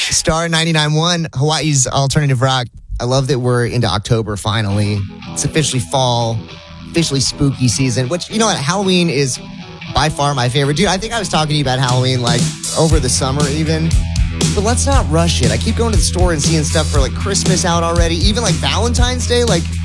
Star 99.1, Hawaii's alternative rock. I love that we're into October finally. It's officially fall, officially spooky season, which, you know what, Halloween is by far my favorite. Dude, I think I was talking to you about Halloween like over the summer even. But let's not rush it. I keep going to the store and seeing stuff for like Christmas out already. Even like Valentine's Day, like